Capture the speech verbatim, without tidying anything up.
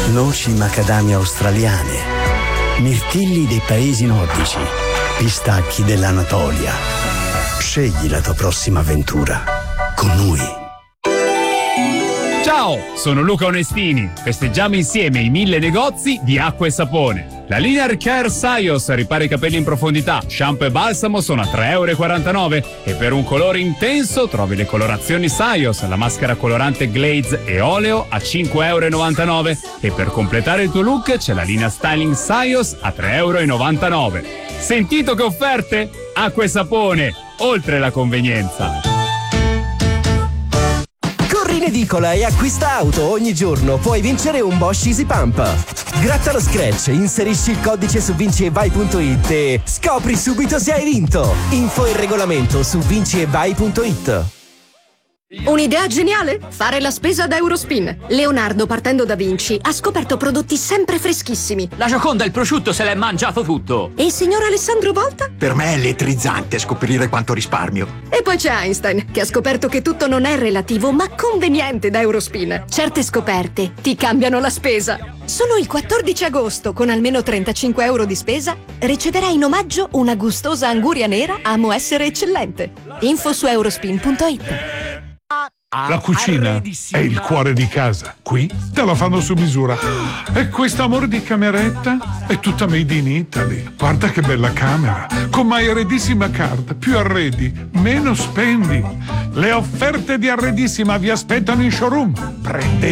noci macadamia australiane, mirtilli dei paesi nordici, pistacchi dell'Anatolia. Scegli la tua prossima avventura con noi. Ciao, sono Luca Onestini. Festeggiamo insieme i mille negozi di acqua e sapone. La Linear Care Saios ripara i capelli in profondità, shampoo e balsamo sono a tre e quarantanove euro e per un colore intenso trovi le colorazioni Saios, la maschera colorante glaze e oleo a cinque e novantanove euro e per completare il tuo look c'è la linea styling Saios a tre e novantanove euro. Sentito che offerte? Acqua e sapone, oltre la convenienza. In edicola e acquista auto ogni giorno puoi vincere un Bosch Easy Pump. Gratta lo scratch, inserisci il codice su vinci e vai punto it e scopri subito se hai vinto. Info e regolamento su vinci e vai punto it. Un'idea geniale? Fare la spesa da Eurospin. Leonardo, partendo da Vinci, ha scoperto prodotti sempre freschissimi. La Gioconda, il prosciutto, se l'è mangiato tutto. E il signor Alessandro Volta? Per me è elettrizzante scoprire quanto risparmio. E poi c'è Einstein, che ha scoperto che tutto non è relativo, ma conveniente da Eurospin. Certe scoperte ti cambiano la spesa. Solo il quattordici agosto, con almeno trentacinque euro di spesa, riceverai in omaggio una gustosa anguria nera Amo essere eccellente. Info su eurospin punto it. La cucina è il cuore di casa. Qui te la fanno su misura. E questo amore di cameretta è tutta made in Italy. Guarda che bella camera. Con My Arredissima Card. Più arredi, meno spendi. Le offerte di Arredissima vi aspettano in showroom. Prendete